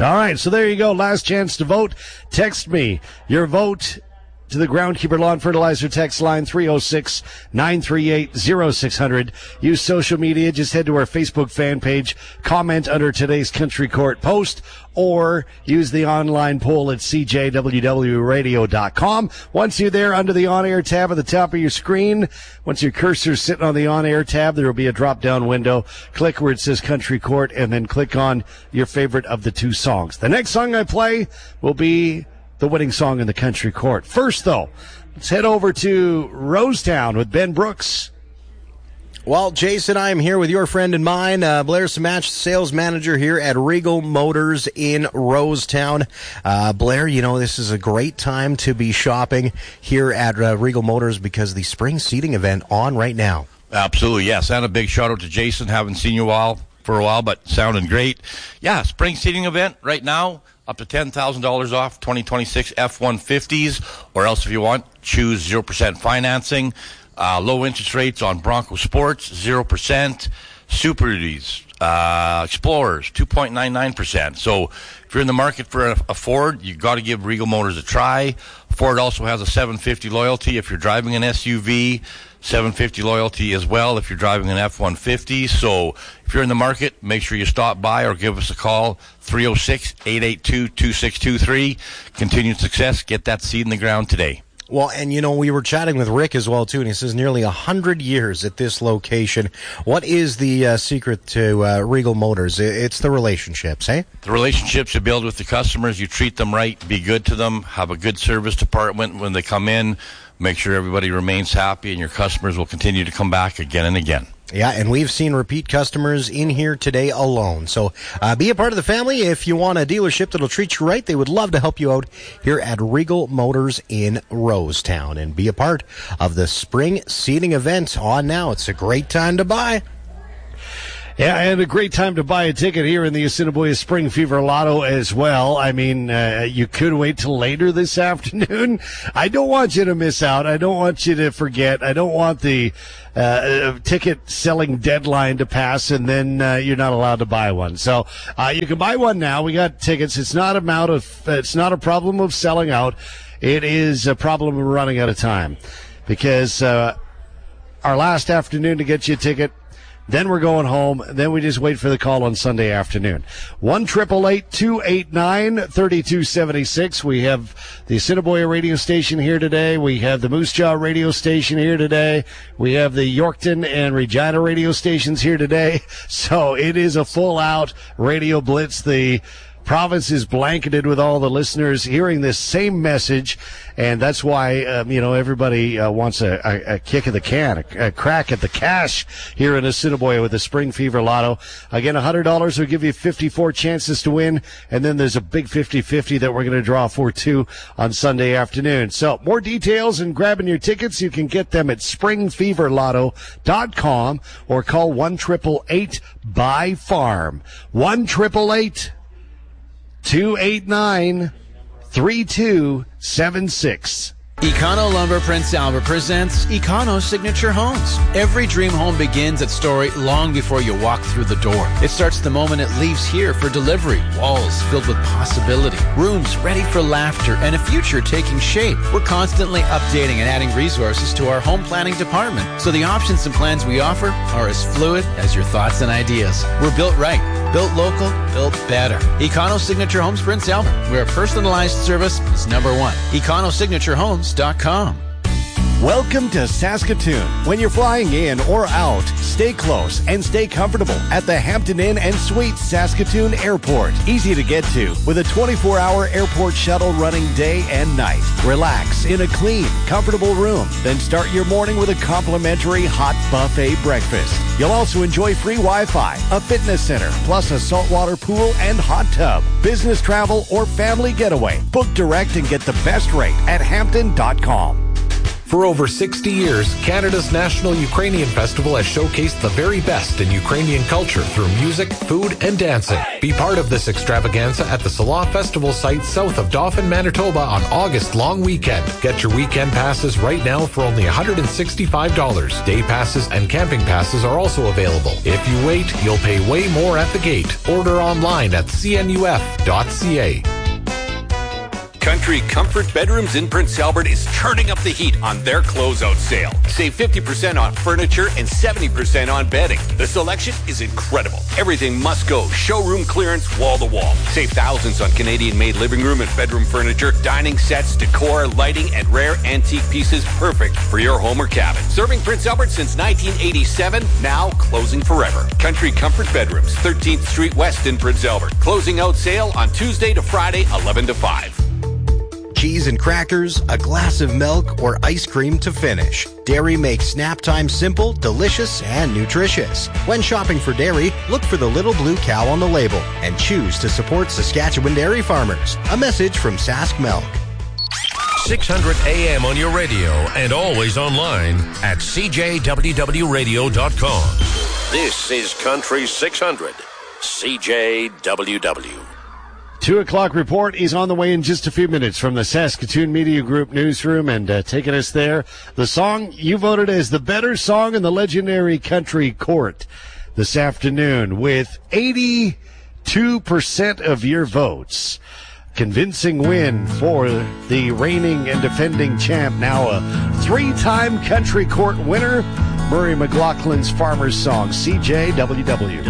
All right, so there you go. Last chance to vote. Text me your vote to the Groundkeeper Lawn Fertilizer text line 306-938-0600. Use social media. Just head to our Facebook fan page, comment under today's Country Court post, or use the online poll at cjwwradio.com. Once you're there, under the on-air tab at the top of your screen, once your cursor's sitting on the on-air tab, there will be a drop-down window. Click where it says Country Court, and then click on your favorite of the two songs. The next song I play will be the winning song in the Country Court. First, though, let's head over to Rosetown with Ben Brooks. Well, Jason, I am here with your friend and mine, Blair Samach, sales manager here at Regal Motors in Rosetown. Blair, you know, this is a great time to be shopping here at Regal Motors because the spring seating event on right now. Absolutely, yes. And a big shout out to Jason. Haven't seen you for a while, but sounding great. Yeah, spring seating event right now. Up to $10,000 off 2026 F-150s, or else if you want, choose 0% financing, low interest rates on Bronco Sports, 0%, Super Duties, Explorers, 2.99%. So if you're in the market for a Ford, you got to give Regal Motors a try. Ford also has a 750 loyalty if you're driving an SUV, 750 loyalty as well if you're driving an F-150. So if you're in the market, make sure you stop by or give us a call, 306-882-2623. Continued success. Get that seed in the ground today. Well, and, you know, we were chatting with Rick as well, too, and he says nearly 100 years at this location. What is the secret to Regal Motors? It's the relationships, eh? The relationships you build with the customers. You treat them right, be good to them, have a good service department when they come in. Make sure everybody remains happy, and your customers will continue to come back again and again. Yeah, and we've seen repeat customers in here today alone. So be a part of the family. If you want a dealership that'll treat you right, they would love to help you out here at Regal Motors in Rosetown. And be a part of the spring seating event on now. It's a great time to buy. Yeah, and a great time to buy a ticket here in the Assiniboia Spring Fever Lotto as well. I mean, you could wait till later this afternoon. I don't want you to miss out. I don't want you to forget. I don't want the ticket selling deadline to pass and then you're not allowed to buy one. So you can buy one now. We got tickets. It's not a problem of selling out. It is a problem of running out of time because our last afternoon to get you a ticket, then we're going home. Then we just wait for the call on Sunday afternoon. 1-888-289-3276. We have the Assiniboia radio station here today. We have the Moose Jaw radio station here today. We have the Yorkton and Regina radio stations here today. So it is a full-out radio blitz. The province is blanketed with all the listeners hearing this same message, and that's why everybody wants a kick of the can, a crack at the cash here in Assiniboia with the Spring Fever Lotto. Again, $100 will give you 54 chances to win, and then there's a big 50-50 that we're going to draw for too on Sunday afternoon. So more details and grabbing your tickets, you can get them at springfeverlotto.com or call 1-888-BUY-FARM. 1-888-289-3276. Econo Lumber Prince Albert presents Econo Signature Homes. Every dream home begins at Story long before you walk through the door. It starts the moment it leaves here for delivery. Walls filled with possibility. Rooms ready for laughter and a future taking shape. We're constantly updating and adding resources to our home planning department, so the options and plans we offer are as fluid as your thoughts and ideas. We're built right, built local, built better. Econo Signature Homes Prince Albert, where personalized service is number one. EconoSignatureHomes.com. Welcome to Saskatoon. When you're flying in or out, stay close and stay comfortable at the Hampton Inn and Suites Saskatoon Airport. Easy to get to with a 24-hour airport shuttle running day and night. Relax in a clean, comfortable room. Then start your morning with a complimentary hot buffet breakfast. You'll also enjoy free Wi-Fi, a fitness center, plus a saltwater pool and hot tub. Business travel or family getaway. Book direct and get the best rate at Hampton.com. For over 60 years, Canada's National Ukrainian Festival has showcased the very best in Ukrainian culture through music, food, and dancing. Be part of this extravaganza at the Salah Festival site south of Dauphin, Manitoba on August long weekend. Get your weekend passes right now for only $165. Day passes and camping passes are also available. If you wait, you'll pay way more at the gate. Order online at cnuf.ca. Country Comfort Bedrooms in Prince Albert is turning up the heat on their closeout sale. Save 50% on furniture and 70% on bedding. The selection is incredible. Everything must go. Showroom clearance, wall to wall. Save thousands on Canadian-made living room and bedroom furniture, dining sets, decor, lighting, and rare antique pieces perfect for your home or cabin. Serving Prince Albert since 1987, now closing forever. Country Comfort Bedrooms, 13th Street West in Prince Albert. Closing out sale on Tuesday to Friday, 11 to 5. Cheese and crackers, a glass of milk, or ice cream to finish. Dairy makes snap time simple, delicious, and nutritious. When shopping for dairy, look for the little blue cow on the label and choose to support Saskatchewan dairy farmers. A message from Sask Milk. 600 AM on your radio and always online at cjwwradio.com. This is Country 600, CJWW. 2 o'clock report is on the way in just a few minutes from the Saskatoon Media Group newsroom, and taking us there, the song you voted as the better song in the legendary Country Court this afternoon with 82% of your votes. Convincing win for the reigning and defending champ, now a 3-time Country Court winner, Murray McLaughlin's Farmer's Song, CJWW.